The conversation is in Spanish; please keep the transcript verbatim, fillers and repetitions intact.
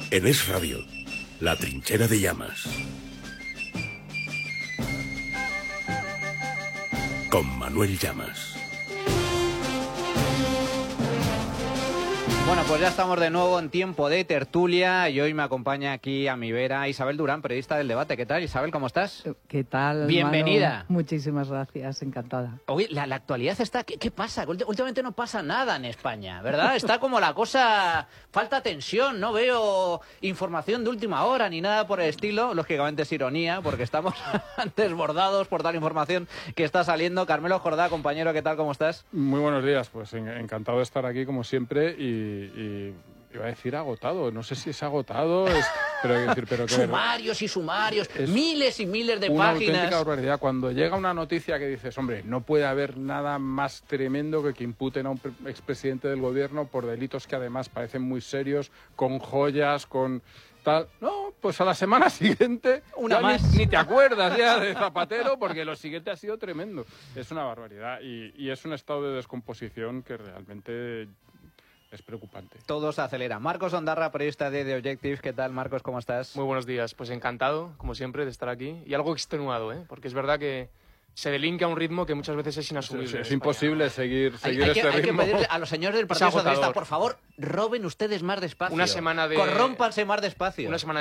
En Es Radio, La Trinchera de Llamas. Con Manuel Llamas. Bueno, pues ya estamos de nuevo en tiempo de tertulia y hoy me acompaña aquí a mi vera Isabel Durán, periodista del Debate. ¿Qué tal, Isabel? ¿Cómo estás? ¿Qué tal, Bienvenida. Manu? Muchísimas gracias, encantada. Oye, la, la actualidad está... ¿Qué, ¿Qué pasa? Últimamente no pasa nada en España, ¿verdad? Está como la cosa... Falta tensión, no veo información de última hora ni nada por el estilo. Lógicamente es ironía porque estamos desbordados por tal información que está saliendo. Carmelo Jordá, compañero, ¿qué tal? ¿Cómo estás? Muy buenos días, pues encantado de estar aquí como siempre y... Y iba a decir agotado, no sé si es agotado, es, pero hay que decir, pero que sumarios y sumarios, miles y miles de una páginas. Auténtica barbaridad. Cuando llega una noticia que dices, hombre, no puede haber nada más tremendo que que imputen a un expresidente del gobierno por delitos que además parecen muy serios, con joyas, con tal. No, pues a la semana siguiente una más. Ni, ni te acuerdas ya de Zapatero porque lo siguiente ha sido tremendo. Es una barbaridad y, y es un estado de descomposición que realmente... es preocupante. Todo se acelera. Marcos Ondarra, periodista de The Objective. ¿Qué tal, Marcos? ¿Cómo estás? Muy buenos días. Pues encantado, como siempre, de estar aquí. Y algo extenuado, ¿eh? Porque es verdad que se delinque a un ritmo que muchas veces es inasumible. Es, es imposible seguir, seguir hay, hay este que, ritmo. Hay que pedirle a los señores del Partido Socialista, por favor, roben ustedes más despacio. Una semana de... Corrómpanse más despacio. Una semana